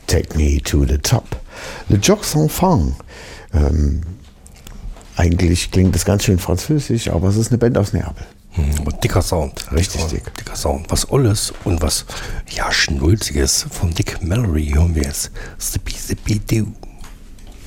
Take Me to the Top. Le Jocks Enfants. Eigentlich klingt das ganz schön französisch, aber es ist eine Band aus Neapel. Aber dicker Sound. Richtig dick. Dicker Sound. Was Olles und was Schnulziges von Dick Mallory hören wir jetzt. Zippy Zippy Doo.